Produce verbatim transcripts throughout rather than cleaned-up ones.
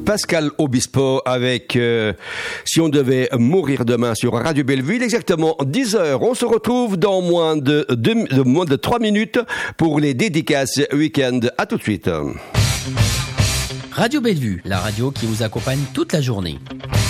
Pascal Obispo avec euh, Si on devait mourir demain sur Radio Bellevue. Il est exactement dix heures. On se retrouve dans moins de, deux, de moins de trois minutes pour les dédicaces week-end. À tout de suite. Radio Bellevue, la radio qui vous accompagne toute la journée.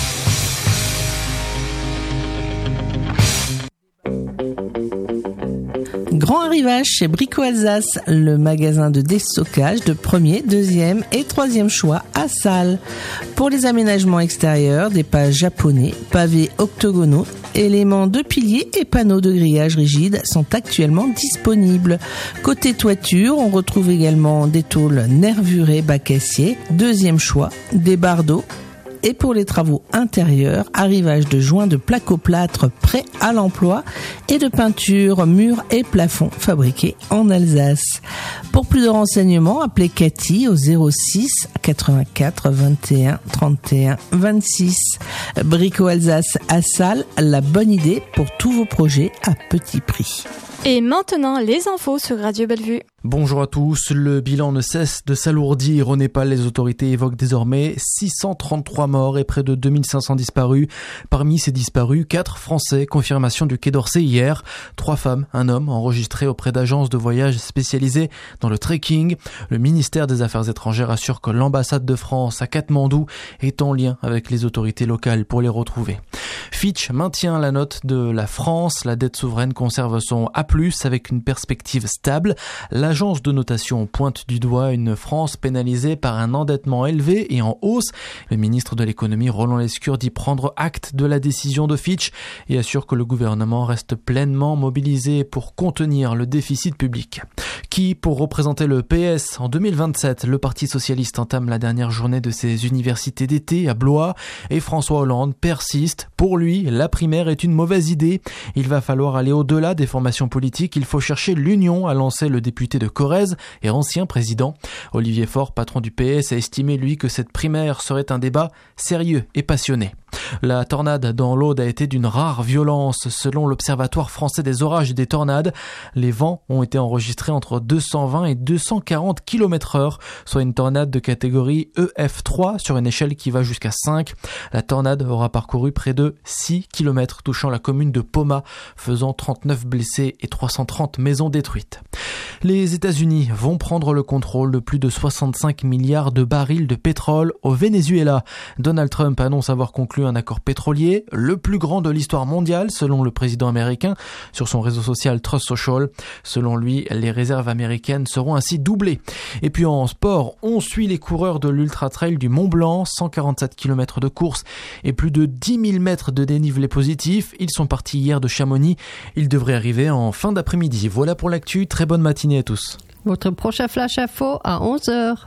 Grand arrivage chez Brico Alsace, le magasin de déstockage de premier, deuxième et troisième choix à Salles. Pour les aménagements extérieurs, des pas japonais, pavés octogonaux, éléments de piliers et panneaux de grillage rigides sont actuellement disponibles. Côté toiture, on retrouve également des tôles nervurées bac-acier, deuxième choix, des bardeaux. Et pour les travaux intérieurs, arrivage de joints de placo-plâtre prêts à l'emploi et de peinture, murs et plafonds fabriqués en Alsace. Pour plus de renseignements, appelez Cathy au zéro six quatre-vingt-quatre vingt et un trente et un vingt-six. Brico Alsace à Salles, la bonne idée pour tous vos projets à petit prix. Et maintenant, les infos sur Radio Bellevue. Bonjour à tous, le bilan ne cesse de s'alourdir. Au Népal, les autorités évoquent désormais six cent trente-trois morts et près de deux mille cinq cents disparus. Parmi ces disparus, quatre Français, confirmation du Quai d'Orsay hier. Trois femmes, un homme, enregistrés auprès d'agences de voyage spécialisées dans le trekking. Le ministère des Affaires étrangères assure que l'ambassade de France à Katmandou est en lien avec les autorités locales pour les retrouver. Fitch maintient la note de la France. La dette souveraine conserve son A plus, avec une perspective stable. L'agence de notation pointe du doigt une France pénalisée par un endettement élevé et en hausse. Le ministre de l'économie Roland Lescure dit prendre acte de la décision de Fitch et assure que le gouvernement reste pleinement mobilisé pour contenir le déficit public. Qui, pour représenter le P S en deux mille vingt-sept, le Parti socialiste entame la dernière journée de ses universités d'été à Blois et François Hollande persiste. Pour lui, la primaire est une mauvaise idée. Il va falloir aller au-delà des formations politiques. Il faut chercher l'union, a lancé le député de Corrèze et ancien président. Olivier Faure, patron du P S, a estimé, lui, que cette primaire serait un débat sérieux et passionné. La tornade dans l'Aude a été d'une rare violence. Selon l'Observatoire français des orages et des tornades, les vents ont été enregistrés entre deux cent vingt et deux cent quarante kilomètres heure, soit une tornade de catégorie E F trois sur une échelle qui va jusqu'à cinq. La tornade aura parcouru près de six kilomètres, touchant la commune de Poma, faisant trente-neuf blessés et trois cent trente maisons détruites. Les États-Unis vont prendre le contrôle de plus de soixante-cinq milliards de barils de pétrole au Venezuela. Donald Trump annonce avoir conclu un accord pétrolier, le plus grand de l'histoire mondiale selon le président américain sur son réseau social Truth Social. Selon lui, les réserves américaines seront ainsi doublées. Et puis en sport, on suit les coureurs de l'Ultra Trail du Mont Blanc, cent quarante-sept kilomètres de course et plus de dix mille mètres de dénivelé positif. Ils sont partis hier de Chamonix. Ils devraient arriver en fin d'après-midi. Voilà pour l'actu. Très bonne matinée à tous. Votre prochain flash info à onze heures.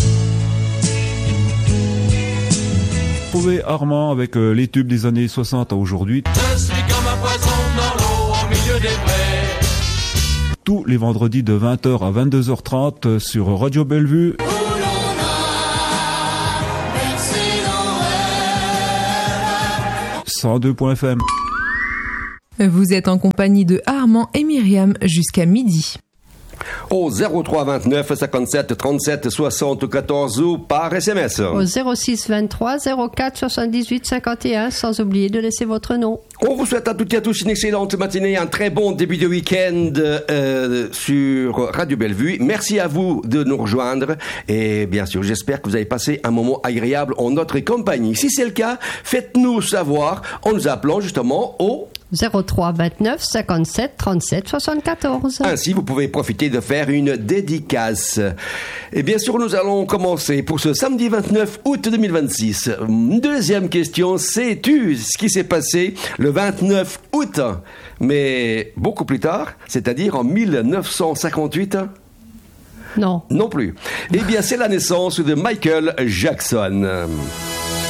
Retrouvez Armand avec euh, les tubes des années soixante à aujourd'hui. Je suis comme un poisson dans l'eau au milieu des prés. Tous les vendredis de vingt heures à vingt-deux heures trente sur Radio Bellevue. Où l'on a versé nos rêves. cent deux point F M. Vous êtes en compagnie de Armand et Myriam jusqu'à midi. Au zéro trois vingt-neuf cinquante-sept trente-sept soixante-quatorze ou par S M S. Au zéro six vingt-trois zéro quatre soixante-dix-huit cinquante et un, sans oublier de laisser votre nom. On vous souhaite à toutes et à tous une excellente matinée, un très bon début de week-end euh, sur Radio Bellevue. Merci à vous de nous rejoindre et bien sûr, j'espère que vous avez passé un moment agréable en notre compagnie. Si c'est le cas, faites-nous savoir en nous appelant justement au zéro trois vingt-neuf cinquante-sept trente-sept soixante-quatorze. Ainsi, vous pouvez profiter de faire une dédicace. Et bien sûr, nous allons commencer pour ce samedi vingt-neuf août deux mille vingt-six. Deuxième question, sais-tu ce qui s'est passé le vingt-neuf août, mais beaucoup plus tard, c'est-à-dire en mille neuf cent cinquante-huit? Non. Non plus. Eh bien, c'est la naissance de Michael Jackson.